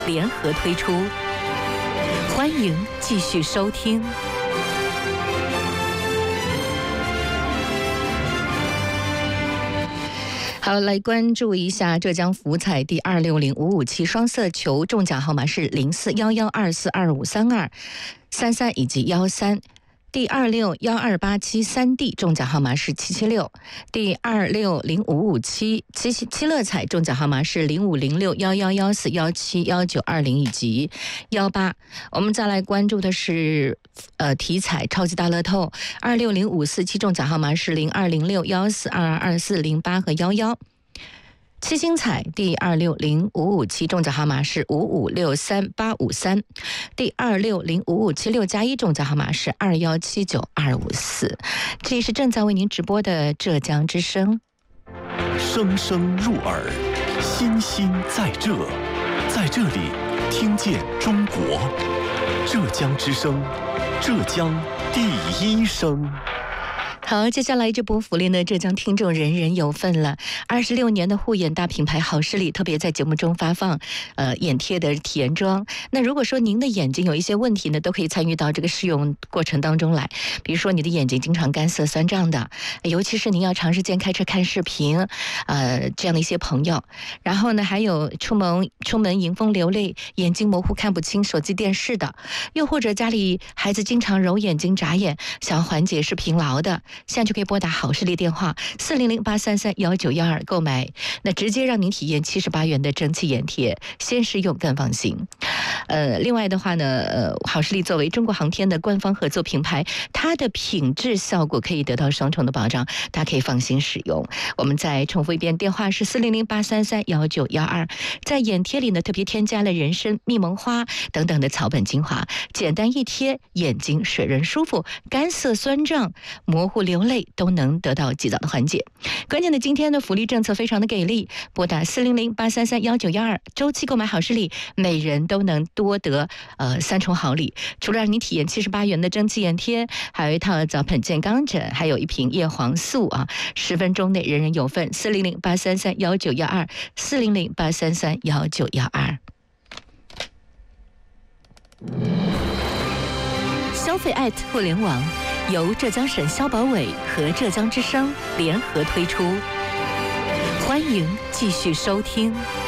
联合推出，欢迎继续收听。好，来关注一下浙江福彩第260557双色球，中奖号码是041124253233以及13。第261287-3D 中奖号码是776，第260557七乐彩中奖号码是05061114171920以及18。我们再来关注的是体彩超级大乐透260547中奖号码是020614222408和11。七星彩第260557中奖号码是5563853，第260557-6+1中奖号码是2179254。这里是正在为您直播的浙江之声， 声声入耳，心心在这，在这里听见中国，浙江之声，浙江第一声。 好，接下来这波福利呢，浙江听众人人有份了。26年的护眼大品牌好视力特别在节目中发放眼贴的体验装。那如果说您的眼睛有一些问题呢，都可以参与到这个试用过程当中来。比如说你的眼睛经常干涩酸胀的，尤其是您要长时间开车看视频这样的一些朋友。然后呢，还有出门迎风流泪，眼睛模糊看不清手机电视的，又或者家里孩子经常揉眼睛眨眼，想要缓解视疲劳的，现在就可以拨打好视力电话400-833-1912购买，那直接让您体验78元的蒸汽眼贴，先试用更放心。另外的话呢，好视力作为中国航天的官方合作品牌，它的品质效果可以得到双重的保障，大家可以放心使用。我们再重复一遍，电话是400-833-1912。在眼贴里呢，特别添加了人参、蜜蒙花等等的草本精华，简单一贴，眼睛水润舒服，干涩酸胀、模糊流泪都能得到及早的缓解。关键的今天的福利政策非常的给力，拨打400-833-1912，周期购买好视力，每人都能多得3重好礼。除了让你体验78元的蒸汽眼贴，还有一套早盆健康枕，还有一瓶叶黄素10分钟内人人有份。400-833-1912 400-833-1912。消费互联网由浙江省消保委和浙江之声联合推出，欢迎继续收听。